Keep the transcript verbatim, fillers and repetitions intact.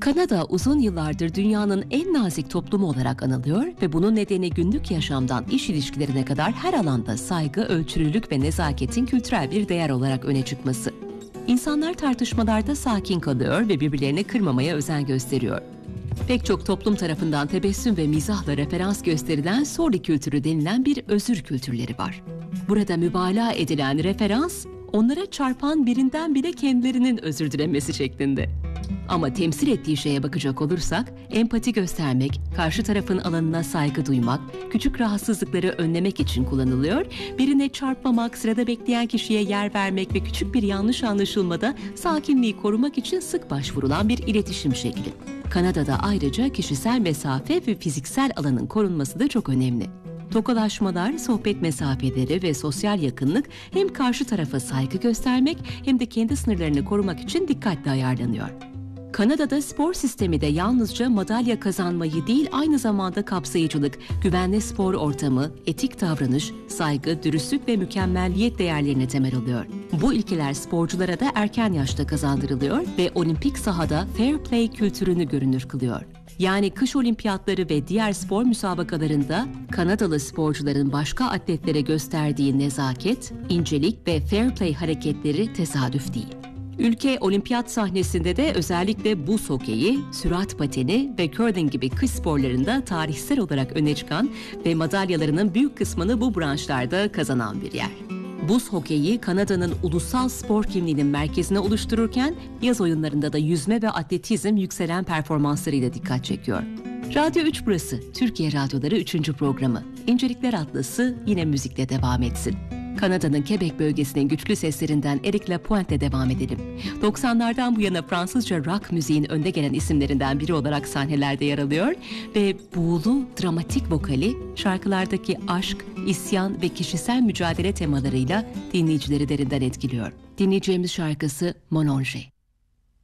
Kanada uzun yıllardır dünyanın en nazik toplumu olarak anılıyor ve bunun nedeni günlük yaşamdan iş ilişkilerine kadar her alanda saygı, ölçülülük ve nezaketin kültürel bir değer olarak öne çıkması. İnsanlar tartışmalarda sakin kalıyor ve birbirlerini kırmamaya özen gösteriyor. Pek çok toplum tarafından tebessüm ve mizahla referans gösterilen sorry kültürü denilen bir özür kültürleri var. Burada mübalağa edilen referans, onlara çarpan birinden bile kendilerinin özür dilemesi şeklinde. Ama temsil ettiği şeye bakacak olursak, empati göstermek, karşı tarafın alanına saygı duymak, küçük rahatsızlıkları önlemek için kullanılıyor, birine çarpmamak, sırada bekleyen kişiye yer vermek ve küçük bir yanlış anlaşılmada sakinliği korumak için sık başvurulan bir iletişim şekli. Kanada'da ayrıca kişisel mesafe ve fiziksel alanın korunması da çok önemli. Tokalaşmalar, sohbet mesafeleri ve sosyal yakınlık hem karşı tarafa saygı göstermek hem de kendi sınırlarını korumak için dikkatle ayarlanıyor. Kanada'da spor sistemi de yalnızca madalya kazanmayı değil, aynı zamanda kapsayıcılık, güvenli spor ortamı, etik davranış, saygı, dürüstlük ve mükemmelliyet değerlerine temel alıyor. Bu ilkeler sporculara da erken yaşta kazandırılıyor ve olimpik sahada fair play kültürünü görünür kılıyor. Yani kış olimpiyatları ve diğer spor müsabakalarında Kanadalı sporcuların başka atletlere gösterdiği nezaket, incelik ve fair play hareketleri tesadüf değil. Ülke olimpiyat sahnesinde de özellikle buz hokeyi, sürat pateni ve curling gibi kış sporlarında tarihsel olarak öne çıkan ve madalyalarının büyük kısmını bu branşlarda kazanan bir yer. Buz hokeyi Kanada'nın ulusal spor kimliğinin merkezine oluştururken yaz oyunlarında da yüzme ve atletizm yükselen performanslarıyla dikkat çekiyor. Radyo üç burası, Türkiye Radyoları üçüncü programı. İncelikler Atlası yine müzikle devam etsin. Kanada'nın Quebec bölgesinin güçlü seslerinden Eric Lapointe'le devam edelim. doksanlardan bu yana Fransızca rock müziğin önde gelen isimlerinden biri olarak sahnelerde yer alıyor ve buğulu, dramatik vokali şarkılardaki aşk, isyan ve kişisel mücadele temalarıyla dinleyicileri derinden etkiliyor. Dinleyeceğimiz şarkısı Mon Ange.